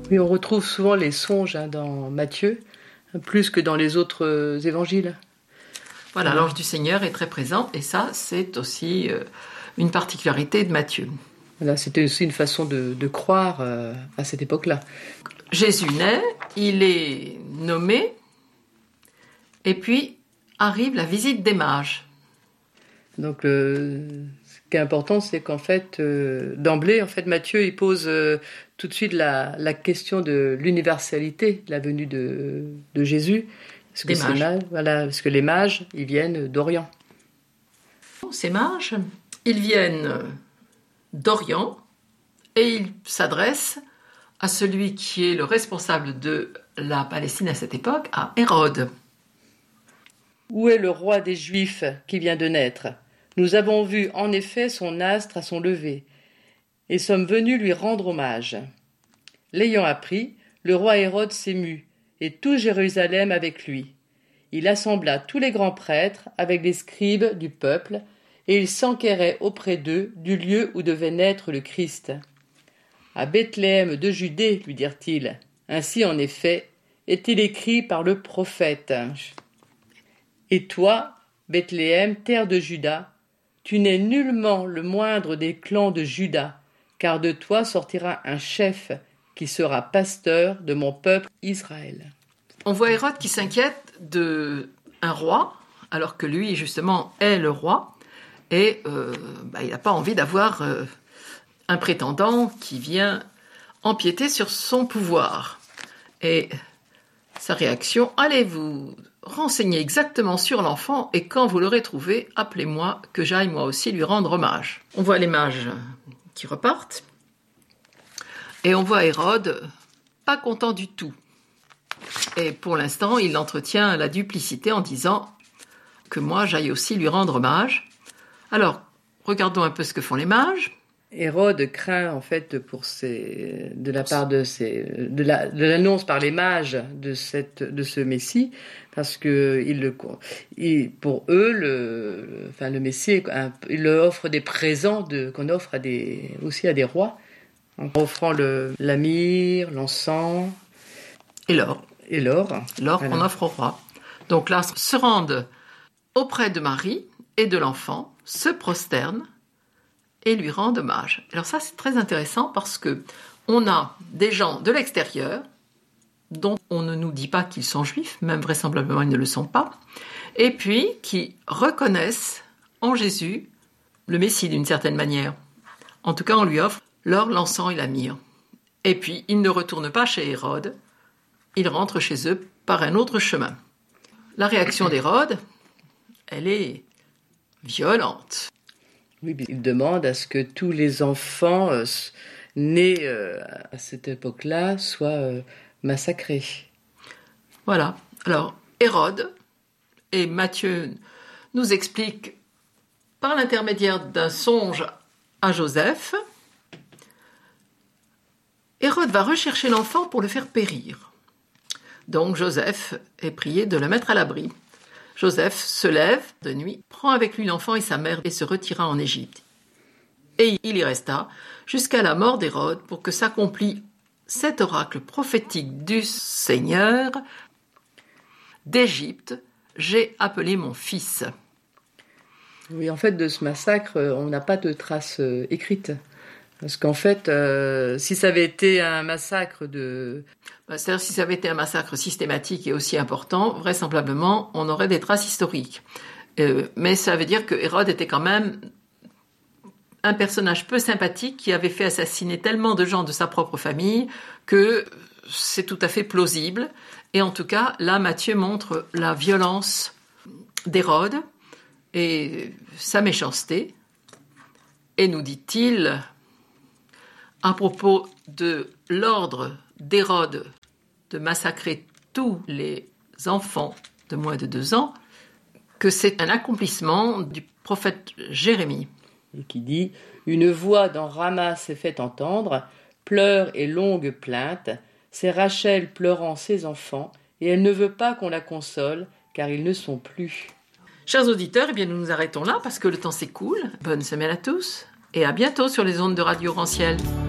Oui, on retrouve souvent les songes dans Matthieu, plus que dans les autres évangiles. Voilà, l'ange du Seigneur est très présent, et ça, c'est aussi une particularité de Matthieu. Voilà, c'était aussi une façon de croire à cette époque-là. Jésus naît, il est nommé, et puis arrive la visite des mages. Donc, ce qui est important, c'est qu'en fait, d'emblée, Matthieu, il pose tout de suite la question de l'universalité de la venue de Jésus. Parce que les mages, ils viennent d'Orient. Ces mages, ils viennent d'Orient et ils s'adressent à celui qui est le responsable de la Palestine à cette époque, à Hérode. Où est le roi des Juifs qui vient de naître ? Nous avons vu en effet son astre à son lever, et sommes venus lui rendre hommage. L'ayant appris, le roi Hérode s'émut, et tout Jérusalem avec lui. Il assembla tous les grands prêtres avec les scribes du peuple, et il s'enquérait auprès d'eux du lieu où devait naître le Christ. À Bethléem de Judée, lui dirent-ils, ainsi en effet est-il écrit par le prophète. Et toi, Bethléem, terre de Juda, tu n'es nullement le moindre des clans de Juda, car de toi sortira un chef qui sera pasteur de mon peuple Israël. On voit Hérode qui s'inquiète d'un roi, alors que lui, justement, est le roi, et il n'a pas envie d'avoir un prétendant qui vient empiéter sur son pouvoir. Et sa réaction, allez vous renseigner exactement sur l'enfant, et quand vous l'aurez trouvé, appelez-moi, que j'aille moi aussi lui rendre hommage. On voit les mages qui repartent, et on voit Hérode pas content du tout. Et pour l'instant, il entretient la duplicité en disant que moi, j'aille aussi lui rendre hommage. Alors, regardons un peu ce que font les mages. Hérode craint de la part de l'annonce par les mages de ce Messie, parce que pour eux le Messie, il leur offre des présents qu'on offre aussi à des rois, en offrant la myrrhe, l'encens et l'or. L'or qu'on offre au roi. Donc là, se rendent auprès de Marie et de l'enfant, se prosternent et lui rendent hommage. Alors ça, c'est très intéressant parce que on a des gens de l'extérieur dont on ne nous dit pas qu'ils sont juifs, même vraisemblablement ils ne le sont pas, et puis qui reconnaissent en Jésus le Messie d'une certaine manière. En tout cas, on lui offre l'or, l'encens et la myrrhe. Et puis, ils ne retournent pas chez Hérode, ils rentrent chez eux par un autre chemin. La réaction d'Hérode, elle est violente. Oui, il demande à ce que tous les enfants nés à cette époque-là soient massacrés. Voilà. Alors, Hérode, et Matthieu nous explique par l'intermédiaire d'un songe à Joseph, Hérode va rechercher l'enfant pour le faire périr. Donc Joseph est prié de le mettre à l'abri. Joseph se lève de nuit, prend avec lui l'enfant et sa mère et se retira en Égypte. Et il y resta jusqu'à la mort d'Hérode pour que s'accomplisse cet oracle prophétique du Seigneur. D'Égypte, j'ai appelé mon fils. Oui, en fait, de ce massacre, on n'a pas de traces écrites. Parce qu'en fait, si ça avait été un massacre c'est-à-dire, si ça avait été un massacre systématique et aussi important, vraisemblablement, on aurait des traces historiques. Mais ça veut dire que Hérode était quand même un personnage peu sympathique qui avait fait assassiner tellement de gens de sa propre famille que c'est tout à fait plausible. Et en tout cas, là, Matthieu montre la violence d'Hérode et sa méchanceté. Et nous dit-il, à propos de l'ordre d'Hérode de massacrer tous les enfants de moins de 2 ans, que c'est un accomplissement du prophète Jérémie. Et qui dit « Une voix dans Rama s'est fait entendre, pleurs et longues plaintes, c'est Rachel pleurant ses enfants, et elle ne veut pas qu'on la console, car ils ne sont plus. » Chers auditeurs, eh bien nous nous arrêtons là parce que le temps s'écoule. Bonne semaine à tous et à bientôt sur les ondes de Radio Ranciel.